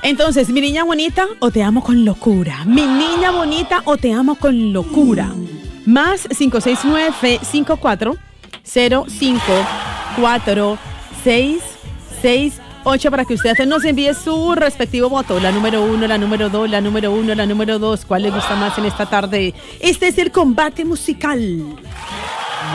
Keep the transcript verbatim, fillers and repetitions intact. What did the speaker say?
Entonces, mi niña bonita o te amo con locura. Mi niña bonita o te amo con locura. Más cinco seis nueve cinco cuatro cero cinco cuatro seis seis ocho para que usted nos envíe su respectivo voto. La número uno, la número dos, la número uno, la número dos. ¿Cuál le gusta más en esta tarde? Este es el combate musical.